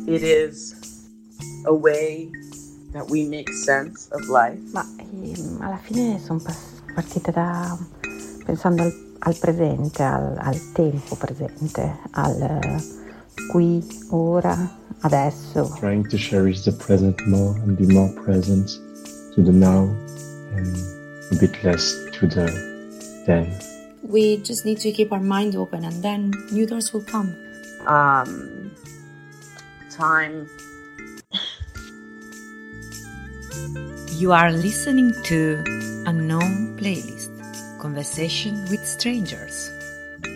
It is a way that we make sense of life. Ma alla fine sono partite pensando al presente, al tempo presente, al qui, ora, adesso. Trying to cherish the present more and be more present to the now and a bit less to the then. We just need to keep our mind open and then new doors will come. Time. You are listening to Unknown Playlist, Conversation with Strangers.